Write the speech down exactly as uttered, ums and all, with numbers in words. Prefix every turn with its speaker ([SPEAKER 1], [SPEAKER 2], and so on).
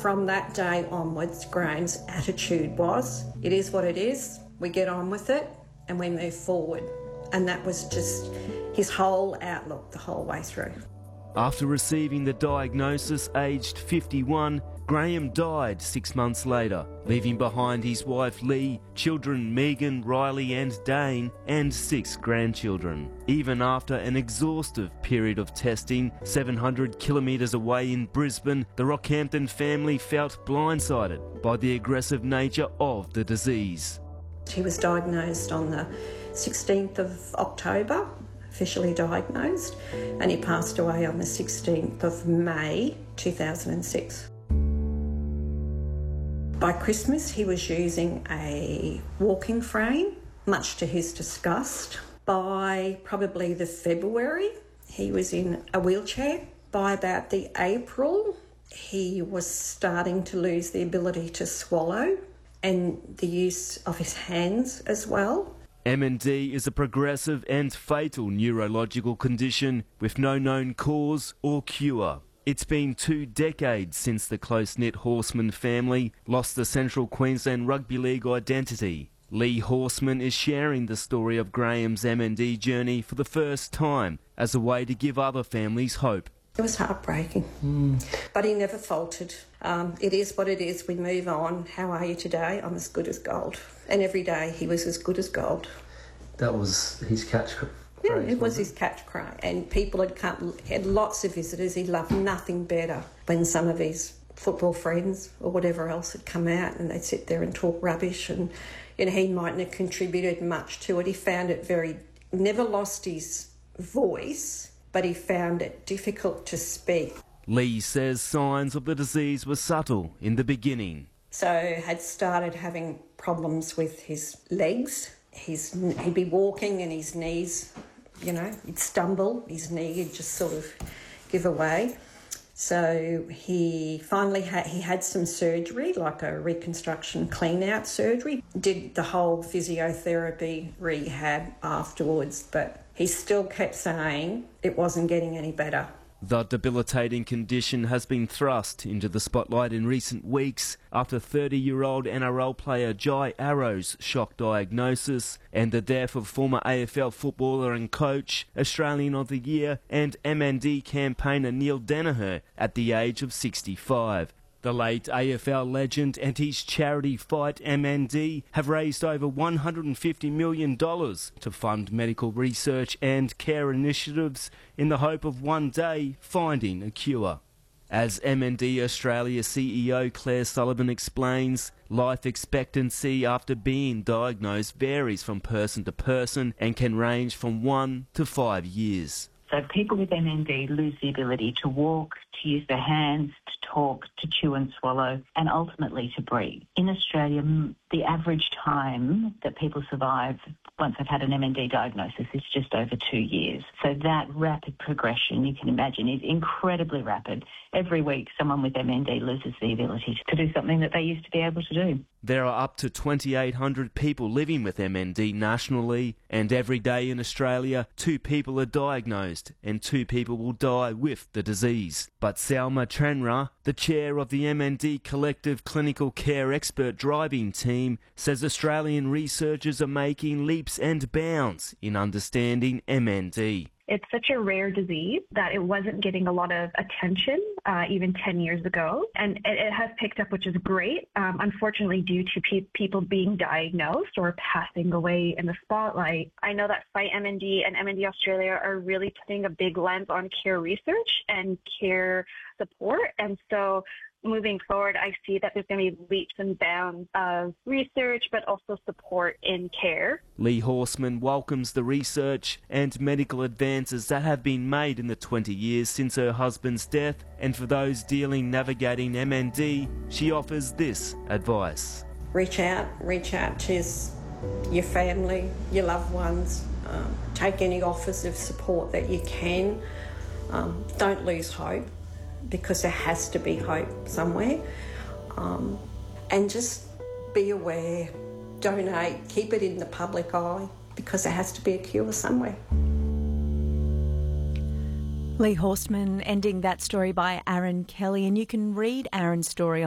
[SPEAKER 1] From that day onwards, Graham's attitude was, it is what it is, we get on with it and we move forward. And that was just his whole outlook the whole way through.
[SPEAKER 2] After receiving the diagnosis aged fifty-one, Graham died six months later, leaving behind his wife Lee, children Megan, Riley and Dane, and six grandchildren. Even after an exhaustive period of testing, seven hundred kilometres away in Brisbane, the Rockhampton family felt blindsided by the aggressive nature of the disease.
[SPEAKER 1] He was diagnosed on the sixteenth of October, officially diagnosed, and he passed away on the sixteenth of May two thousand six. By Christmas, he was using a walking frame, much to his disgust. By probably the February, he was in a wheelchair. By about the April, he was starting to lose the ability to swallow and the use of his hands as well.
[SPEAKER 2] M N D is a progressive and fatal neurological condition with no known cause or cure. It's been two decades since the close-knit Horseman family lost the Central Queensland Rugby League identity. Lee Horseman is sharing the story of Graham's M N D journey for the first time as a way to give other families hope.
[SPEAKER 1] It was heartbreaking, mm. but he never faltered. Um, it is what it is, we move on. How are you today? I'm as good as gold. And every day he was as good as gold.
[SPEAKER 3] That was his catchphrase.
[SPEAKER 1] Yeah, it was his catchcry, and people had come, had lots of visitors. He loved nothing better when some of his football friends or whatever else had come out and they'd sit there and talk rubbish, and you know, he mightn't have contributed much to it. He found it very, never lost his voice, but he found it difficult to speak.
[SPEAKER 2] Lee says signs of the disease were subtle in the beginning.
[SPEAKER 1] So had started having problems with his legs. His, he'd be walking and his knees, you know, he'd stumble, his knee would just sort of give away. So he finally had, he had some surgery, like a reconstruction clean-out surgery. Did the whole physiotherapy rehab afterwards, but he still kept saying it wasn't getting any better.
[SPEAKER 2] The debilitating condition has been thrust into the spotlight in recent weeks after thirty-year-old N R L player Jai Arrow's shock diagnosis and the death of former A F L footballer and coach, Australian of the Year and M N D campaigner Neil Danaher at the age of sixty-five. The late A F L legend and his charity Fight M N D have raised over one hundred fifty million dollars to fund medical research and care initiatives in the hope of one day finding a cure. As M N D Australia C E O Claire Sullivan explains, life expectancy after being diagnosed varies from person to person and can range from one to five years.
[SPEAKER 4] So people with M N D lose the ability to walk, to use their hands, to talk, to chew and swallow, and ultimately to breathe. In Australia, the average time that people survive once they've had an M N D diagnosis is just over two years. So that rapid progression, you can imagine, is incredibly rapid. Every week, someone with M N D loses the ability to do something that they used to be able to do.
[SPEAKER 2] There are up to twenty-eight hundred people living with M N D nationally, and every day in Australia, two people are diagnosed and two people will die with the disease. But Salma Chandra, the chair of the M N D Collective Clinical Care Expert Driving Team, says Australian researchers are making leaps and bounds in understanding M N D.
[SPEAKER 5] It's such a rare disease that it wasn't getting a lot of attention uh, even ten years ago, and it, it has picked up, which is great. Um, unfortunately, due to pe- people being diagnosed or passing away in the spotlight, I know that Fight M N D and M N D Australia are really putting a big lens on care research and care support, and so moving forward, I see that there's going to be leaps and bounds of research, but also support in care.
[SPEAKER 2] Lee Horseman welcomes the research and medical advances that have been made in the twenty years since her husband's death, and for those dealing navigating M N D, she offers this advice.
[SPEAKER 1] Reach out, reach out to your family, your loved ones. Um, take any offers of support that you can. Um, don't lose hope, because there has to be hope somewhere. Um, and just be aware, donate, keep it in the public eye, because there has to be a cure somewhere.
[SPEAKER 6] Lee Horseman ending that story by Aaron Kelly, and you can read Aaron's story on